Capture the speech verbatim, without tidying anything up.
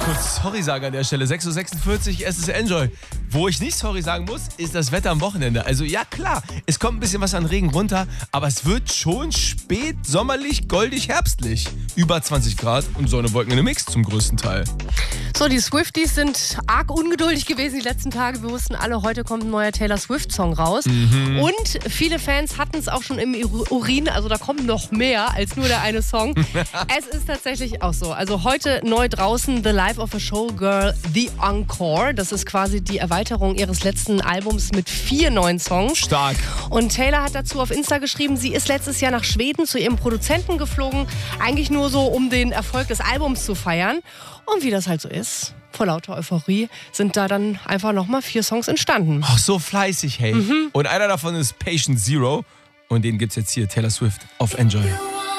kurz sorry sagen an der Stelle. sechs Uhr sechsundvierzig, es ist Enjoy. Wo ich nicht sorry sagen muss, ist das Wetter am Wochenende. Also ja klar, es kommt ein bisschen was an Regen runter, aber es wird schon spät, sommerlich, goldig, herbstlich. Über zwanzig Grad und Sonne, Wolken in einem Mix zum größten Teil. So, die Swifties sind arg ungeduldig gewesen die letzten Tage. Wir wussten alle, heute kommt ein neuer Taylor Swift-Song raus. Mhm. Und viele Fans hatten es auch schon im Urin. Also da kommt noch mehr als nur der eine Song. Es ist tatsächlich auch so. Also heute neu draußen The Life of a Showgirl, The Encore. Das ist quasi die Erweiterung ihres letzten Albums mit vier neuen Songs. Stark. Und Taylor hat dazu auf Insta geschrieben, sie ist letztes Jahr nach Schweden zu ihrem Produzenten geflogen. Eigentlich nur so, um den Erfolg des Albums zu feiern. Und wie das halt so ist, vor lauter Euphorie, sind da dann einfach nochmal vier Songs entstanden. Ach, so fleißig, hey. Mhm. Und einer davon ist Patient Zero. Und den gibt's jetzt hier, Taylor Swift, auf Enjoy.